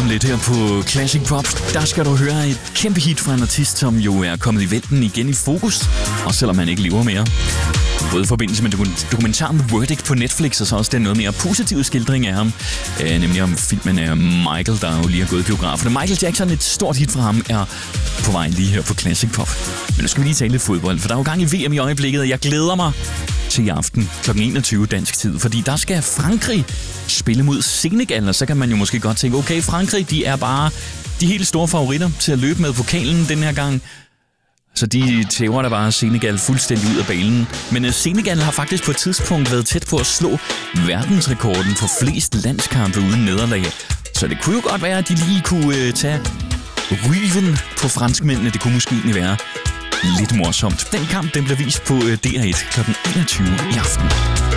lidt her på Classic Pop. Der skal du høre et kæmpe hit fra en artist, som jo er kommet i vælten igen i fokus, og selvom han ikke lever mere. Både i forbindelse med dokumentaren The Verdict på Netflix, og så også den noget mere positive skildring af ham, nemlig om filmen af Michael, der jo lige har gået i biograferne. Michael Jackson, et stort hit fra ham, er på vej lige her på Classic Pop. Men nu skal vi lige tale lidt fodbold, for der er jo gang i VM i øjeblikket, og jeg glæder mig til i aften kl. 21 dansk tid, fordi der skal Frankrig spille mod Senegal, og så kan man jo måske godt tænke, okay, Frankrig, de er bare de helt store favoritter til at løbe med pokalen den her gang. Så de tæver der bare Senegal fuldstændig ud af banen. Men Senegal har faktisk på et tidspunkt været tæt på at slå verdensrekorden for flest landskampe uden nederlag. Så det kunne jo godt være, at de lige kunne tage ryven på franskmændene. Det kunne måske egentlig være lidt morsomt. Den kamp den bliver vist på DR1 kl. 21 i aften.